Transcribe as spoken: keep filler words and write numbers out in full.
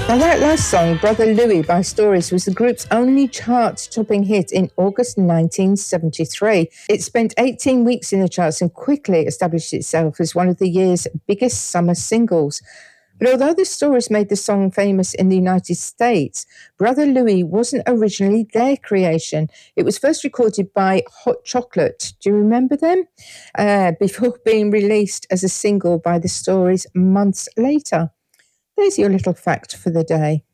Now, that last song, Brother Louie by Stories, was the group's only chart-topping hit in August nineteen seventy-three. It spent eighteen weeks in the charts and quickly established itself as one of the year's biggest summer singles. But although the Stories made the song famous in the United States, Brother Louie wasn't originally their creation. It was first recorded by Hot Chocolate. Do you remember them? Uh, before being released as a single by the Stories months later. There's your little fact for the day.